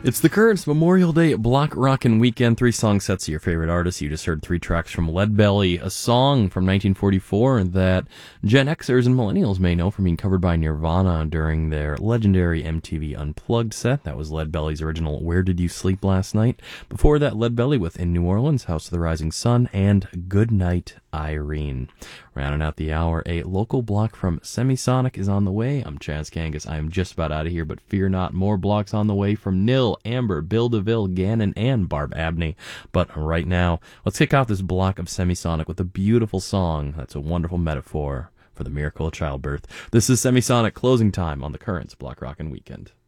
It's the Currents Memorial Day Block Rockin' Weekend. 3 song sets of your favorite artists. You just heard 3 tracks from Leadbelly, a song from 1944 that Gen Xers and Millennials may know from being covered by Nirvana during their legendary MTV Unplugged set. That was Leadbelly's original Where Did You Sleep Last Night? Before that, Leadbelly with In New Orleans, House of the Rising Sun, and Good Night, Irene. Rounding out the hour, a local block from Semisonic is on the way. I'm Chaz Kangas. I am just about out of here, but fear not, more blocks on the way from Nil, Amber, Bill DeVille, Gannon, and Barb Abney. But right now, let's kick off this block of Semisonic with a beautiful song that's a wonderful metaphor for the miracle of childbirth. This is Semisonic Closing Time on the Currents Block Rockin' Weekend.